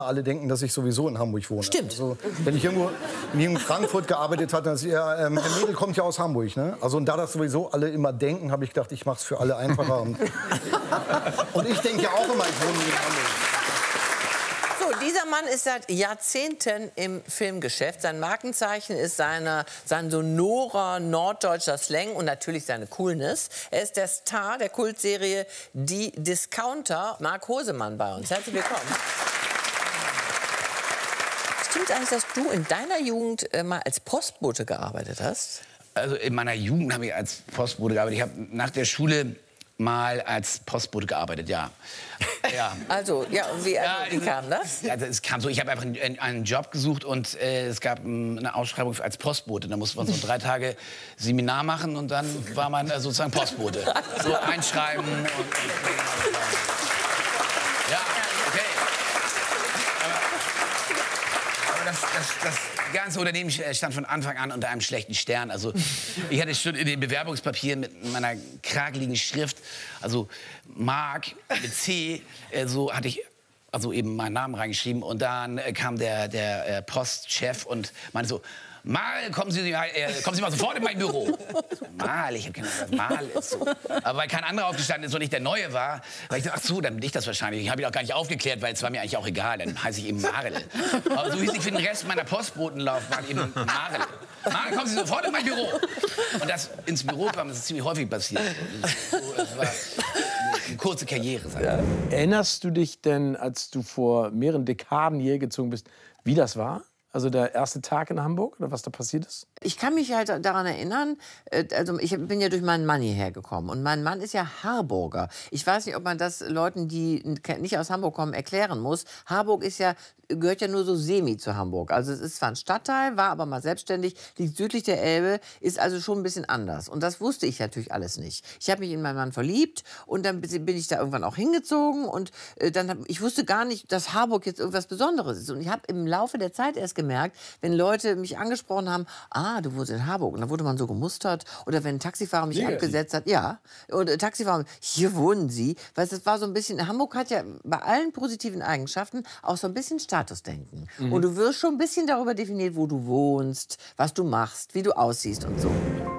Alle denken, dass ich sowieso in Hamburg wohne. Stimmt. Also, wenn ich irgendwo in Frankfurt gearbeitet habe, dann ist ja, der Mädel kommt ja aus Hamburg. Ne? Also, und da das sowieso alle immer denken, habe ich gedacht, ich mache es für alle einfacher. Und ich denke ja auch immer, ich wohne in Hamburg. So, dieser Mann ist seit Jahrzehnten im Filmgeschäft. Sein Markenzeichen ist sein sonorer norddeutscher Slang und natürlich seine Coolness. Er ist der Star der Kultserie Die Discounter. Mark Hosemann bei uns. Herzlich willkommen. Stimmt eigentlich, dass du in deiner Jugend mal als Postbote gearbeitet hast? Also in meiner Jugend habe ich als Postbote gearbeitet. Ich habe nach der Schule mal als Postbote gearbeitet, ja. Ja. Also, ja, wie kam das? Ja, es kam so, ich habe einfach einen Job gesucht und es gab eine Ausschreibung als Postbote. Da musste man so 3 Tage Seminar machen und dann war man sozusagen Postbote. So einschreiben und ja, okay. Aber das ganze Unternehmen stand von Anfang an unter einem schlechten Stern. Also ich hatte schon in den Bewerbungspapieren mit meiner krakeligen Schrift, also Mark mit C, so hatte ich also eben meinen Namen reingeschrieben. Und dann kam der Postchef und meinte so: Mal, kommen Sie mal sofort in mein Büro. Mal, ich habe keine Ahnung, was Mal ist so. Aber weil kein anderer aufgestanden ist und ich der Neue war, weil ich dachte, ach so, dann bin ich das wahrscheinlich. Ich habe ihn auch gar nicht aufgeklärt, weil es war mir eigentlich auch egal. Dann heiße ich eben Marle. Aber so hieß ich für den Rest meiner Postbotenlaufbahn eben Marle. Marle, kommen Sie sofort in mein Büro. Und das ins Büro kam, das ist ziemlich häufig passiert. Das war eine kurze Karriere. Ja. Erinnerst du dich denn, als du vor mehreren Dekaden hierher gezogen bist, wie das war? Also der erste Tag in Hamburg oder was da passiert ist? Ich kann mich halt daran erinnern, also ich bin ja durch meinen Mann hierher gekommen. Und mein Mann ist ja Harburger. Ich weiß nicht, ob man das Leuten, die nicht aus Hamburg kommen, erklären muss. Harburg gehört ja nur so semi zu Hamburg. Also es ist zwar ein Stadtteil, war aber mal selbstständig, liegt südlich der Elbe, ist also schon ein bisschen anders. Und das wusste ich natürlich alles nicht. Ich habe mich in meinen Mann verliebt und dann bin ich da irgendwann auch hingezogen. Und ich wusste gar nicht, dass Harburg jetzt irgendwas Besonderes ist. Und ich habe im Laufe der Zeit erst gemerkt, wenn Leute mich angesprochen haben, du wohnst in Harburg. Und dann wurde man so gemustert. Oder wenn ein Taxifahrer mich abgesetzt hat, ja. Und Taxifahrer, hier wohnen Sie. Weil es war so ein bisschen, Hamburg hat ja bei allen positiven Eigenschaften auch so ein bisschen Statusdenken. Und du wirst schon ein bisschen darüber definiert, wo du wohnst, was du machst, wie du aussiehst und so.